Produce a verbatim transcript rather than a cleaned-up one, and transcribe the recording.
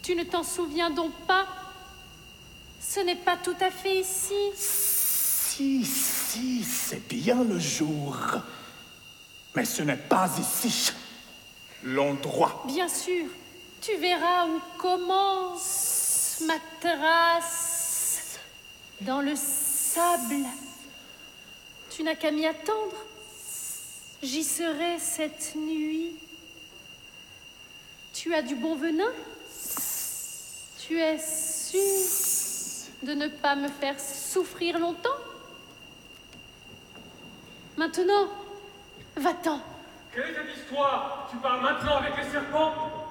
Tu ne t'en souviens donc pas? Ce n'est pas tout à fait ici. Si, si, c'est bien le jour. Mais ce n'est pas ici. L'endroit. Bien sûr. Tu verras où commence ma trace. Dans le sable. Tu n'as qu'à m'y attendre. J'y serai cette nuit. Tu as du bon venin? Tu es sûr de ne pas me faire souffrir longtemps? Maintenant, va-t'en. Quelle est cette histoire? Tu parles maintenant avec les serpents?